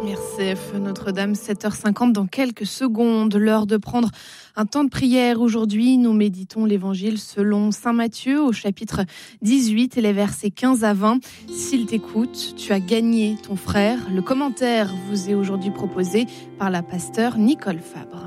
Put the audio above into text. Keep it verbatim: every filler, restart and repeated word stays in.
R C F Notre-Dame, sept heures cinquante dans quelques secondes. L'heure de prendre un temps de prière. Aujourd'hui, nous méditons l'évangile selon saint Matthieu au chapitre dix-huit et les versets quinze à vingt. S'il t'écoute, tu as gagné ton frère. Le commentaire vous est aujourd'hui proposé par la pasteure Nicole Fabre.